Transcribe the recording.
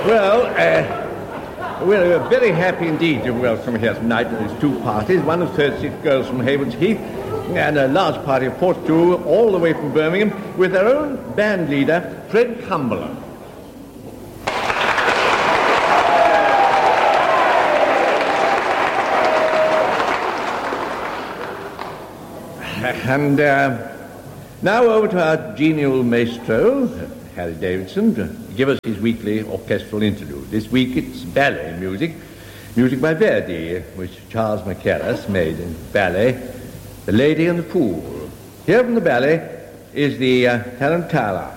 Well, we're very happy indeed to welcome here tonight these two parties, one of 36 girls from Havens Heath and a large party of 42 all the way from Birmingham with their own band leader, Fred Cumberland. And now over to our genial maestro, Harry Davidson, to give us his weekly orchestral interlude. This week it's ballet music by Verdi, which Charles Mackerras made in ballet, The Lady and the Fool. Here from the ballet is the Tarantella.